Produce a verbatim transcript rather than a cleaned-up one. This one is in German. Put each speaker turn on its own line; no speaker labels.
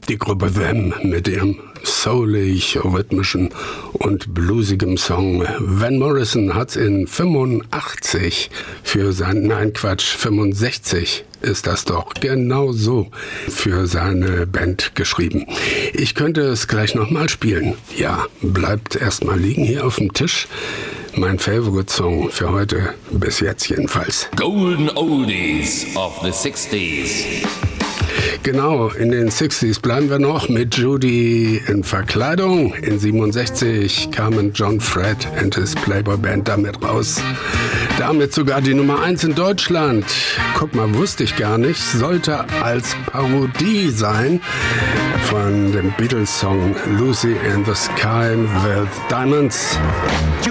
Die Gruppe Wham mit ihrem soulig, rhythmischen und bluesigem Song. Van Morrison hat in fünfundachtzig für sein, nein Quatsch, fünfundsechzig ist das doch, genau so für seine Band geschrieben. Ich könnte es gleich nochmal spielen. Ja, bleibt erstmal liegen hier auf dem Tisch. Mein Favorite-Song für heute, bis jetzt jedenfalls.
Golden Oldies of the sixties.
Genau, in den sechziger bleiben wir noch mit Judy in Verkleidung. In siebenundsechzig kamen John Fred and his Playboy Band damit raus. Damit sogar die Nummer eins in Deutschland. Guck mal, wusste ich gar nicht. Sollte als Parodie sein von dem Beatles-Song Lucy in the Sky with Diamonds.